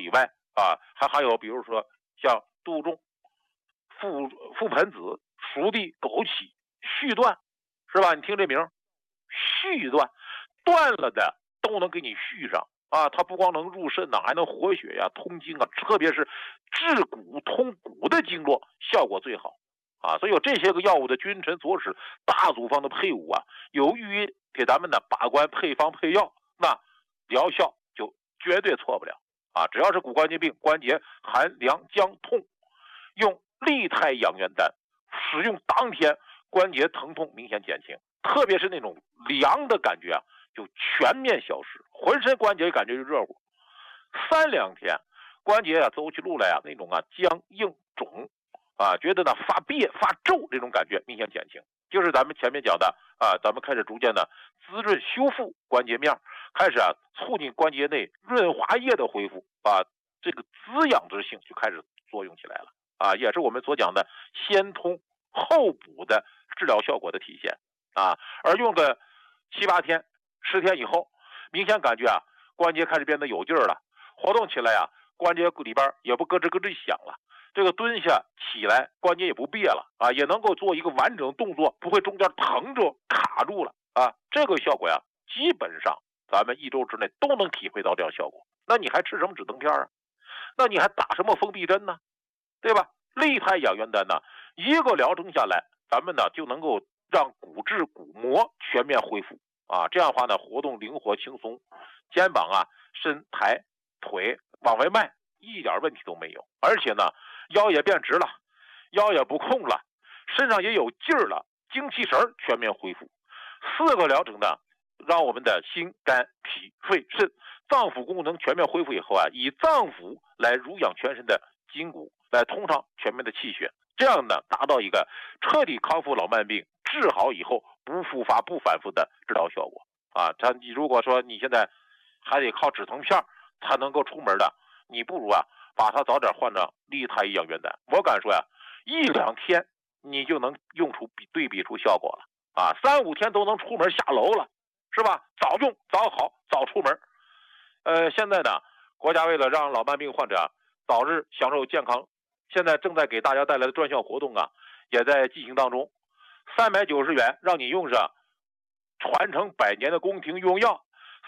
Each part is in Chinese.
以外啊，还有比如说像杜仲、覆盆子、熟地、枸杞、续断，是吧？你听这名，续断，断了的都能给你续上啊！它不光能入肾呐，还能活血呀、通经啊，特别是治骨通骨的经络效果最好啊！所以有这些个药物的君臣佐使大组方的配伍啊，有益于给咱们的把关配方配药，那疗效就绝对错不了啊！只要是骨关节病、关节寒凉僵痛，用利泰养元丹，使用当天关节疼痛明显减轻，特别是那种凉的感觉啊，就全面消失，浑身关节感觉就热乎。3-2天，关节啊走起路来啊那种啊僵硬肿啊，觉得呢发别发皱这种感觉明显减轻，就是咱们前面讲的啊，咱们开始逐渐的滋润修复关节面，开始啊促进关节内润滑液的恢复啊，这个滋养之性就开始作用起来了啊，也是我们所讲的先通后补的治疗效果的体现啊。而用个7-8天、10天以后，明显感觉啊关节开始变得有劲儿了，活动起来啊关节里边也不咯吱咯吱响了，这个蹲下起来关节也不别了啊，也能够做一个完整动作，不会中间疼着卡住了啊。这个效果呀，基本上咱们1周之内都能体会到这样效果。那你还吃什么止疼片啊？那你还打什么封闭针呢？对吧？利泰养元丹呢，一个疗程下来，咱们呢就能够让骨质骨膜全面恢复啊。这样的话呢，活动灵活轻松，肩膀啊、身抬腿往外迈，一点问题都没有。而且呢，腰也变直了，腰也不空了，身上也有劲儿了，精气神全面恢复。4个疗程呢，让我们的心、肝、脾、肺、肾脏腑功能全面恢复以后啊，以脏腑来濡养全身的筋骨，来通畅全面的气血，这样呢，达到一个彻底康复老慢病、治好以后不复发、不反复的治疗效果啊。你如果说你现在还得靠止疼片才能够出门的，你不如啊，把它早点换成利泰养元丹。我敢说呀，1-2天你就能用出对比出效果了啊，3-5天都能出门下楼了，是吧？早用早好早出门。现在呢，国家为了让老慢病患者早日享受健康，现在正在给大家带来的专项活动啊，也在进行当中。390元让你用上传承100年的宫廷用药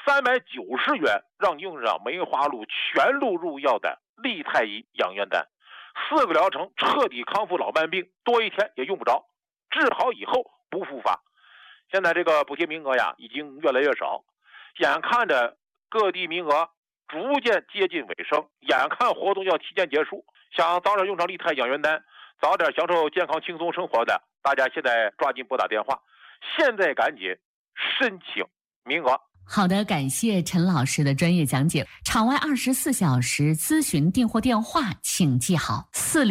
，390元让你用上梅花鹿全鹿入药的利泰医养元丹，4个疗程彻底康复老慢病，多1天也用不着，治好以后不复发。现在这个补贴名额呀已经越来越少，眼看着各地名额逐渐接近尾声，眼看活动要提前结束，想早点用上利泰养元丹，早点享受健康轻松生活的，大家现在抓紧拨打电话，现在赶紧申请名额。 好的，感谢陈老师的专业讲解。场外24小时咨询订货电话请记好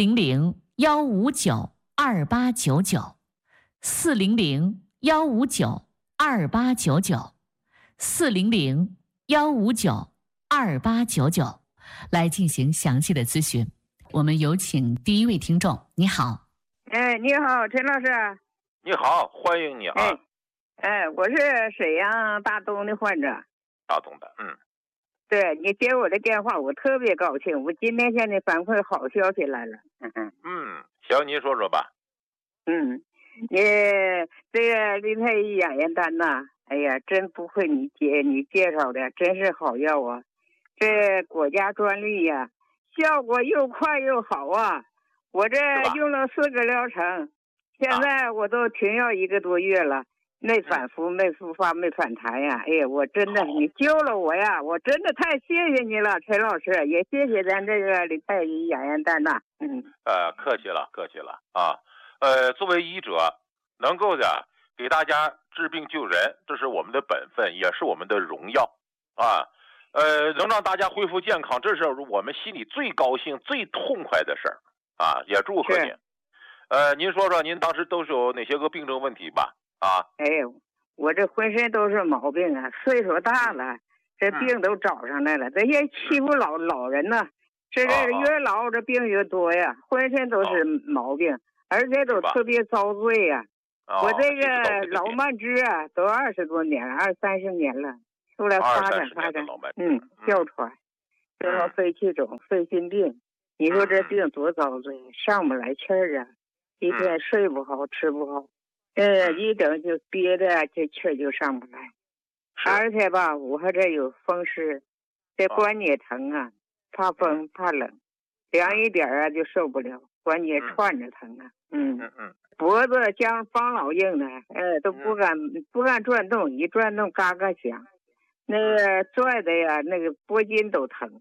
，400-159-2899，400-159-2899，来进行详细的咨询。我们有请第一位听众。你好。 你好，陈老师。 你好，欢迎你啊。 我是沈阳大东的患者。 大东的， 对，你接我的电话，我特别高兴。我今天向你反馈好消息来了。 行，您说说吧。 你这个利泰医养元丹呐，哎呀，真不愧你介绍的，真是好药啊！这国家专利呀，效果又快又好啊！我这用了4个疗程，现在我都停药1个多月了。没反复，没复发，没反弹呀！哎呀，我真的，你救了我呀！我真的太谢谢你了，陈老师，也谢谢咱这个利泰医养元丹呐。 客气了啊。作为医者，能够的给大家治病救人，这是我们的本分，也是我们的荣耀啊。能让大家恢复健康，这是我们心里最高兴、最痛快的事儿啊！也祝贺您。您说说，您当时都是有哪些个病症问题吧？ 我这浑身都是毛病啊，岁数大了，这病都找上来了。这些欺负老人呢，这越老这病越多呀，浑身都是毛病，而且都特别遭罪呀。我这个老慢支啊，都20多年了，20-30年了，后来发展，哮喘。 得了肺气肿、肺心病。你说这病多遭罪，上不来气儿啊，一天睡不好，吃不好，一等就憋的这气儿就上不来。而且吧，我还这有风湿，这关节疼啊，怕风怕冷，凉一点啊就受不了，关节串着疼啊。脖子像方老硬的，都不敢转动，一转动嘎嘎响，那个拽的呀，那个脖筋都疼。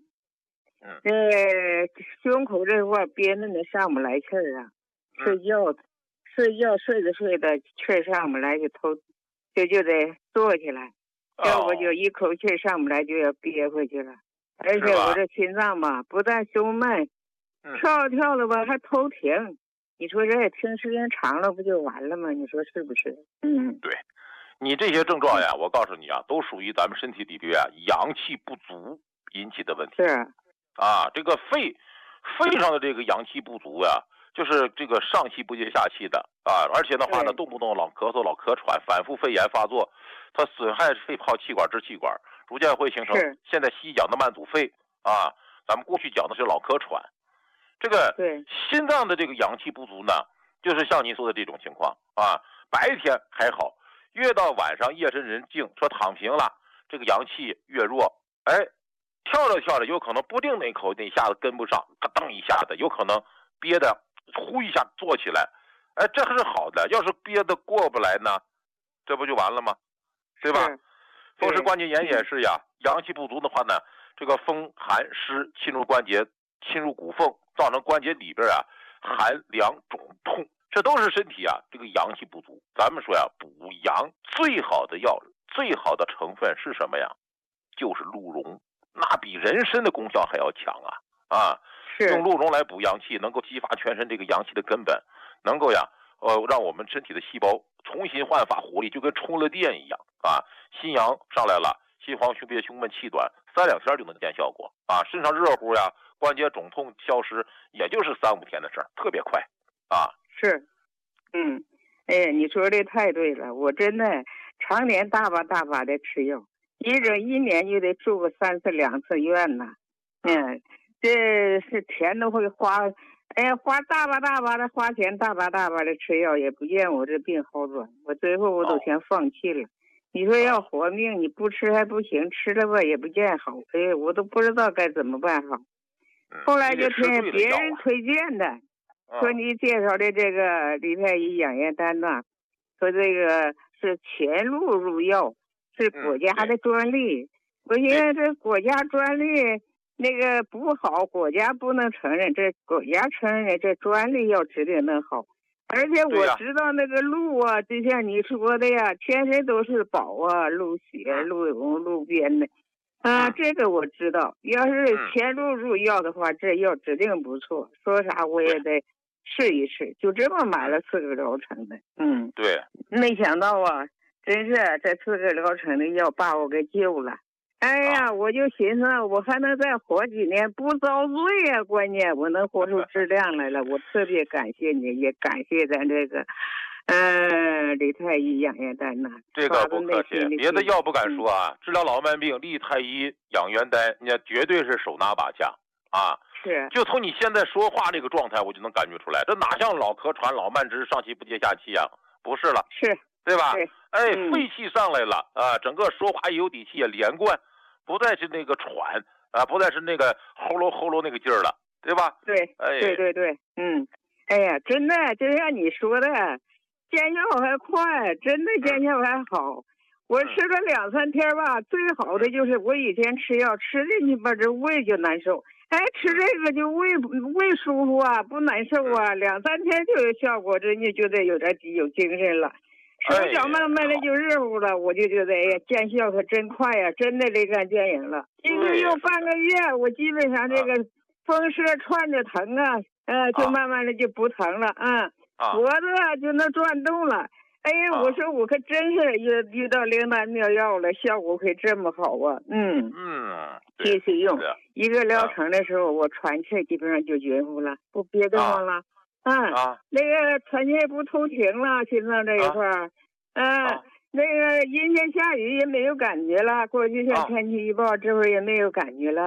胸口这块憋的那上不来气儿啊，睡觉睡着气儿上不来就得坐起来，要不就一口气上不来就要憋回去了。而且我这心脏吧，不但胸闷，跳了吧还头停。你说这听时间长了不就完了吗？你说是不是？ 对，你这些症状呀，我告诉你啊，都属于咱们身体里边啊阳气不足引起的问题。 是啊，这个肺上的这个阳气不足呀，就是这个上气不接下气的啊，而且的话呢，动不动老咳嗽、老咳喘，反复肺炎发作，它损害肺泡、气管、支气管，逐渐会形成现在西医讲的慢阻肺啊，咱们过去讲的是老咳喘。这个心脏的这个阳气不足呢，就是像您说的这种情况啊，白天还好，越到晚上夜深人静，说躺平了，这个阳气越弱，跳着有可能不定哪口那一下子跟不上，咯噔一下子，有可能憋的呼一下坐起来，这还是好的。要是憋的过不来呢，这不就完了吗？对吧？风湿关节炎也是呀，阳气不足的话呢，这个风寒湿侵入关节，侵入骨缝，造成关节里边啊寒凉肿痛，这都是身体啊这个阳气不足。咱们说呀，补阳最好的药，最好的成分是什么呀？就是鹿茸。那比人参的功效还要强啊！用鹿茸来补阳气，能够激发全身这个阳气的根本，能够呀，让我们身体的细胞重新焕发活力，就跟充了电一样啊！心阳上来了，心慌、胸憋、胸闷、气短，3-2天就能见效果啊！身上热乎呀，关节肿痛消失，也就是3-5天的事儿，特别快啊！ 是，你说的太对了，我真的常年大把的吃药。一年就得住个3次2次院呢，这是钱都会花，花大把的花钱，大把的吃药，也不见我这病好转，我最后我都先放弃了。你说要活命，你不吃还不行，吃了吧也不见好，我都不知道该怎么办好。后来就听别人推荐的，说你介绍的这个李太医养元丹呐，说这个是前路入药。是国家的专利，我寻思这国家专利那个不好，国家不能承认，这国家承认这专利要指定能好。而且我知道那个鹿啊，就像你说的呀，全身都是宝啊，鹿血、鹿茸、鹿鞭的这个我知道。要是前路入药的话，这药指定不错，说啥我也得试一试，就这么买了4个疗程的。 对， 没想到啊。真是这4个疗程的药把我给救了，我就寻思我还能再活几年不遭罪呀，关键我能活出质量来了，我特别感谢你，也感谢咱这个李太医养元丹呐。 这个不客气，别的药不敢说啊，治疗老慢病李太医养元丹那绝对是手拿把掐啊。 是， 就从你现在说话这个状态我就能感觉出来，这哪像老咳喘、老慢支、上气不接下气啊，不是了， 是， 对吧？肺气上来了啊，整个说话也有底气，也连贯，不再是那个喘啊，不再是那个喉咙那个劲儿了，对吧？ 对，对，真的就像你说的，见效还快，真的见效还好。我吃了2-3天吧，最好的就是我以前吃药吃进去吧，这胃就难受，吃这个就胃舒服啊，不难受啊，2-3天就有效果，人家觉得有精神了。手脚慢慢的就热乎了，我就觉得见效可真快呀，真的立竿见影了。一个又半个月，我基本上这个风湿串着疼就慢慢的就不疼了脖子就能转动了。我说我可真是遇到灵丹妙药了，效果可这么好啊。继续用1个疗程的时候，我喘气基本上就匀乎了，不憋得慌了。那个喘气不头停了，心脏这一块那个阴天下雨也没有感觉了，过去像天气预报这会儿也没有感觉了，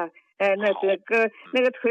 那个腿